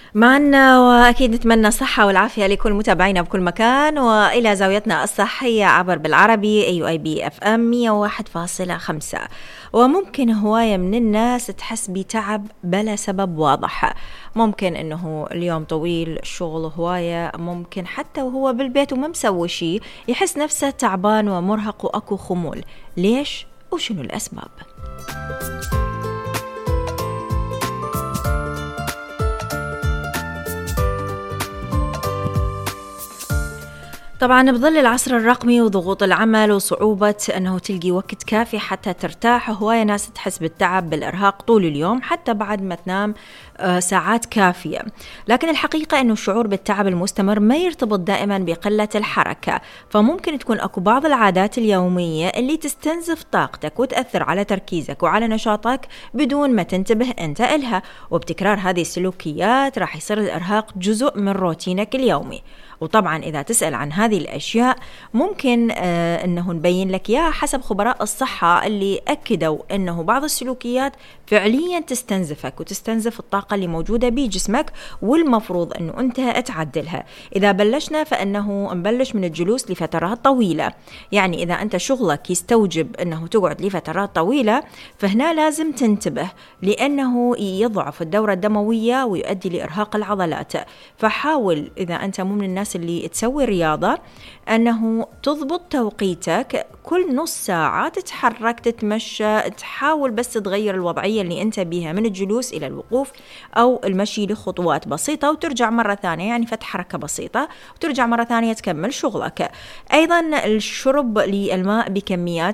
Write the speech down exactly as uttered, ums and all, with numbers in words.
معنا، وأكيد نتمنى الصحة والعافية لكل متابعينا بكل مكان، وإلى زاويتنا الصحية عبر بالعربي أي أي بي اف ام مية وواحد فاصلة خمسة. وممكن هواية من الناس تحس بتعب بلا سبب واضح، ممكن إنه اليوم طويل، الشغل هواية، ممكن حتى وهو بالبيت وما مسوي شي يحس نفسه تعبان ومرهق وأكو خمول. ليش وشنو الأسباب؟ طبعا بظل العصر الرقمي وضغوط العمل وصعوبة أنه تلقي وقت كافي حتى ترتاح، هواية ناس تحس بالتعب بالإرهاق طول اليوم حتى بعد ما تنام ساعات كافية. لكن الحقيقة أنه الشعور بالتعب المستمر ما يرتبط دائما بقلة الحركة، فممكن تكون أكو بعض العادات اليومية اللي تستنزف طاقتك وتأثر على تركيزك وعلى نشاطك بدون ما تنتبه أنت إلها، وبتكرار هذه السلوكيات راح يصير الإرهاق جزء من روتينك اليومي. وطبعا إذا تسأل عن هذه الأشياء ممكن آه أنه نبين لك إياها حسب خبراء الصحة اللي أكدوا أنه بعض السلوكيات فعليا تستنزفك وتستنزف الطاقة اللي موجودة بجسمك، والمفروض أنه أنت تعدلها. إذا بلشنا فأنه نبلش من الجلوس لفترات طويلة، يعني إذا أنت شغلك يستوجب أنه تقعد لفترات طويلة فهنا لازم تنتبه، لأنه يضعف الدورة الدموية ويؤدي لإرهاق العضلات. فحاول إذا أنت مو من الناس اللي تسوي رياضة أنه تضبط توقيتك، كل نص ساعة تتحرك تتمشى، تحاول بس تغير الوضعية اللي أنت بيها من الجلوس إلى الوقوف أو المشي لخطوات بسيطة وترجع مرة ثانية، يعني فتح حركة بسيطة وترجع مرة ثانية تكمل شغلك. أيضا الشرب للماء بكميات